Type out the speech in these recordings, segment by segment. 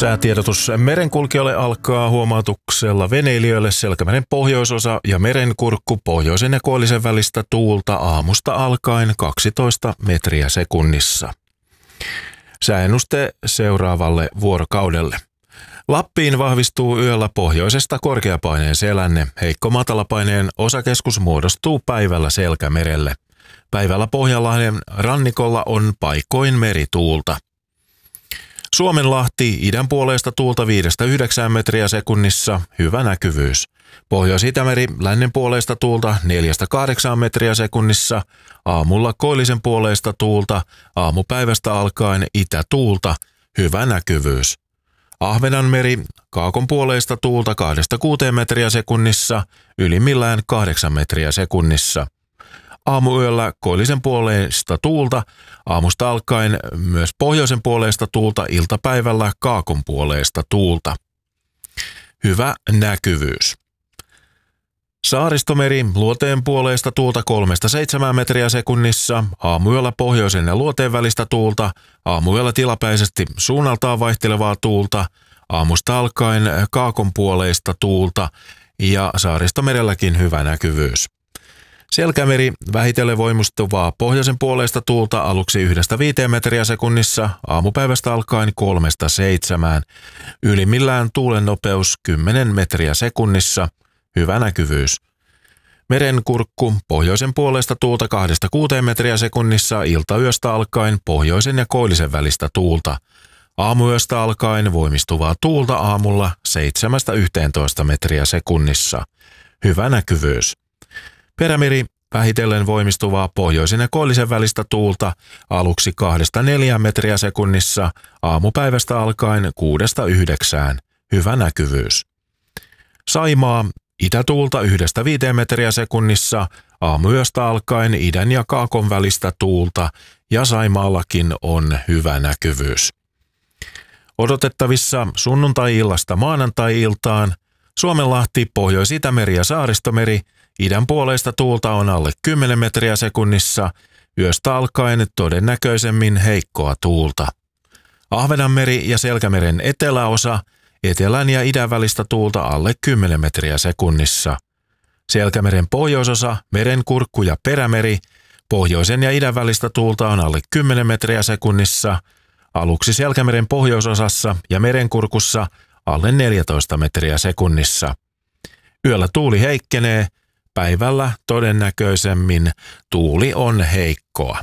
Säätiedotus merenkulkijoille alkaa huomautuksella veneilijöille Selkämeren pohjoisosa ja Merenkurkku pohjoisen ja koillisen välistä tuulta aamusta alkaen 12 metriä sekunnissa. Sääennuste seuraavalle vuorokaudelle. Lappiin vahvistuu yöllä pohjoisesta korkeapaineen selänne. Heikko matalapaineen osakeskus muodostuu päivällä Selkämerelle. Päivällä Pohjanlahden rannikolla on paikoin merituulta. Suomenlahti idän puoleista tuulta 5-9 metriä sekunnissa, hyvä näkyvyys. Pohjois-Itämeri lännen puoleista tuulta 4-8 metriä sekunnissa, aamulla koillisen puoleista tuulta, aamupäivästä alkaen itätuulta, hyvä näkyvyys. Ahvenanmeri kaakon puoleista tuulta 2-6 metriä sekunnissa, ylimmillään 8 metriä sekunnissa. Aamuyöllä koillisen puoleista tuulta, aamusta alkaen myös pohjoisen puoleista tuulta, iltapäivällä kaakon puoleista tuulta. Hyvä näkyvyys. Saaristomeri luoteen puoleista tuulta 3-7 metriä sekunnissa, aamuyöllä pohjoisen ja luoteen välistä tuulta, aamuyöllä tilapäisesti suunnaltaan vaihtelevaa tuulta, aamusta alkaen kaakon puoleista tuulta ja Saaristomerelläkin hyvä näkyvyys. Selkämeri vähitellen voimistuvaa pohjoisen puoleista tuulta aluksi 1-5 metriä sekunnissa, aamupäivästä alkaen 3-7, ylimmillään tuulen nopeus 10 metriä sekunnissa, hyvä näkyvyys. Merenkurkku pohjoisen puolesta tuulta 2-6 metriä sekunnissa, iltayöstä alkaen pohjoisen ja koillisen välistä tuulta. Aamuyöstä alkaen voimistuvaa tuulta aamulla 7-11 metriä sekunnissa, hyvä näkyvyys. Perämeri vähitellen voimistuvaa pohjoisen ja koillisen välistä tuulta aluksi 2-4 metriä sekunnissa, aamupäivästä alkaen 6-9, hyvä näkyvyys. Saimaa itätuulta 1-5 metriä sekunnissa, aamuyöstä alkaen idän ja kaakon välistä tuulta ja Saimaallakin on hyvä näkyvyys. Odotettavissa sunnuntai-illasta maanantai-iltaan Suomenlahti, Pohjois-Itämeri ja Saaristomeri, idän puoleista tuulta on alle 10 metriä sekunnissa, yöstä alkaen todennäköisemmin heikkoa tuulta. Ahvenanmeri ja Selkämeren eteläosa, etelän ja idän välistä tuulta alle 10 metriä sekunnissa. Selkämeren pohjoisosa, Merenkurkku ja Perämeri, pohjoisen ja idän välistä tuulta on alle 10 metriä sekunnissa, aluksi Selkämeren pohjoisosassa ja Merenkurkussa alle 14 metriä sekunnissa. Yöllä tuuli heikkenee, päivällä todennäköisemmin tuuli on heikkoa.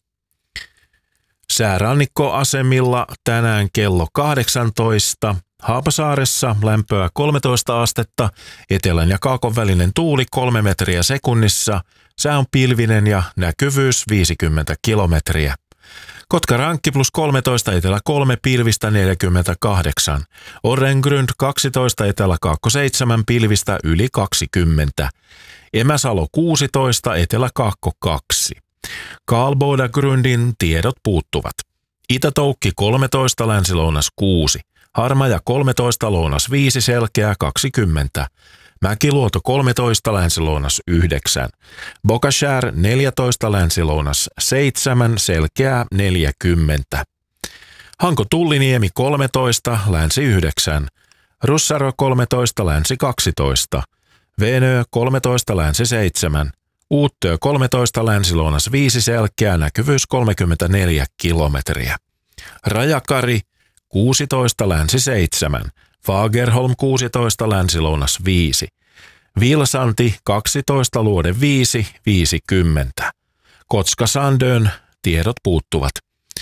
Säärannikkoasemilla tänään kello 18. Haapasaaressa lämpöä 13 astetta, etelän ja kaakon välinen tuuli 3 metriä sekunnissa, sää on pilvinen ja näkyvyys 50 kilometriä. Kotka-Rankki plus 13, etelä 3, pilvistä 48. Orrengrund 12, etelä kaakko 7, pilvistä yli 20. Emäsalo 16, etelä kaakko 2. Karlbodagrundin tiedot puuttuvat. Itä-Toukki 13, länsi-lounas 6. Harmaja 13, lounas 5, selkeää 20. Mäkiluoto 13, länsi-lounas 9. Bokashär 14, länsi-lounas 7, selkeää 40. Hanko-Tulliniemi 13, länsi 9. Russaro 13, länsi 12. Veenö 13, länsi 7. Uuttöö 13, länsi-lounas 5, selkeää näkyvyys 34 kilometriä. Rajakari 16, länsi 7. Fagerholm 16, länsi-lounas 5. Vilsanti 12, luode 5, 50. Kotka-Sandön tiedot puuttuvat.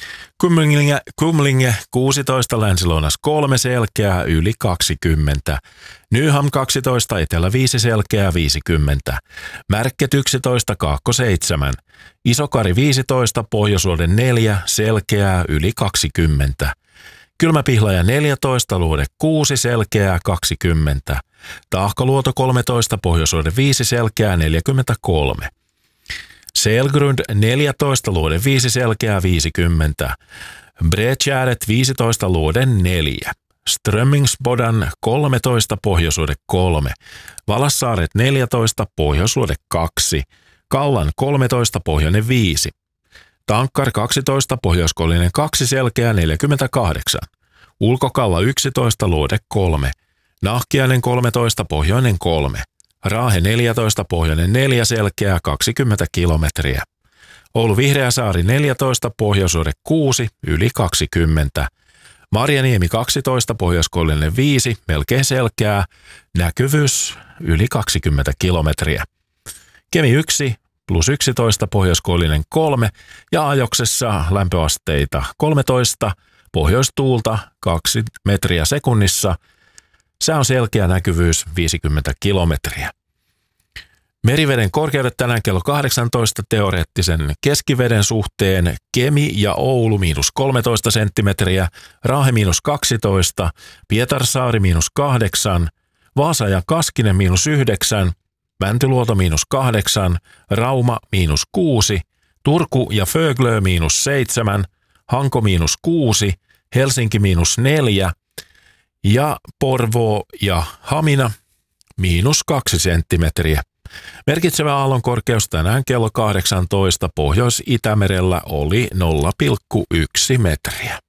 Kumlinge 16, länsi-lounas 3, selkeää yli 20. Nyham 12, etelä 5, selkeää 50. Märket 11, kaakko 7. Isokari 15, pohjoisluode 4, selkeää yli 20. Kylmäpihlaja 14, luode 6, selkeää 20. Tahkoluoto 13, pohjoisluode 5, selkeää 43. Selgrund 14, luode 5, selkeää 50. Bredgärdet 15, luode 4. Strömmingsbodan 13, pohjoisluode 3. Valassaaret 14, pohjoisluode 2. Kallan 13, pohjoinen 5. Tankkar 12, pohjoiskollinen 2, selkeää 48. Ulkokalla 11, Luode 3, Nahkiainen 13, Pohjoinen 3, Raahe 14, Pohjoinen 4, Selkeä 20 kilometriä. Oulu Vihreäsaari 14, Pohjoisuude 6, yli 20. Marjaniemi 12, Pohjoiskoillinen 5, melkein Selkeää, näkyvyys yli 20 kilometriä. Kemi 1, plus 11, Pohjoiskoillinen 3 ja Ajoksessa lämpöasteita 13, pohjoistuulta 2 metriä sekunnissa. Se on selkeä näkyvyys 50 kilometriä. Meriveden korkeudet tänään kello 18 teoreettisen keskiveden suhteen. Kemi ja Oulu miinus 13 senttimetriä, Raahe miinus 12, Pietarsaari miinus 8, Vaasa ja Kaskinen miinus 9, Mäntyluoto miinus 8, Rauma miinus 6, Turku ja Föglö miinus 7, Hanko miinus 6, Helsinki miinus 4 ja Porvoo ja Hamina miinus 2 senttimetriä. Merkitsevä aallonkorkeus tänään kello 18 Pohjois-Itämerellä oli 0,1 metriä.